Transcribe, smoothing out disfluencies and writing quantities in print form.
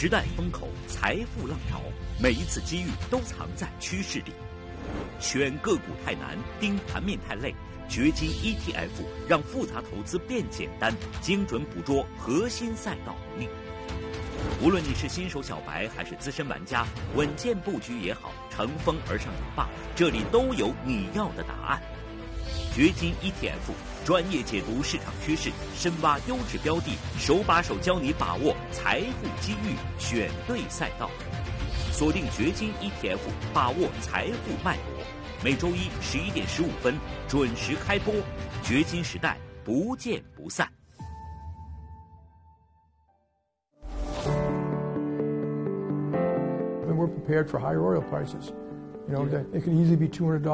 时代风口，财富浪潮，每一次机遇都藏在趋势里。选个股太难，盯盘面太累，掘金 ETF 让复杂投资变简单，精准捕捉核心赛道能力。无论你是新手小白还是资深玩家，稳健布局也好，乘风而上也罢，这里都有你要的答案。掘金 ETF 专业解读市场趋势，深挖优质标的，手把手教你把握财富机遇，选对赛道。锁定掘金 ETF， 把握财富脉搏。每周一11点15分准时开播，掘金时代不见不散。 And we're prepared for higher oil prices. You know, that it could easily be $200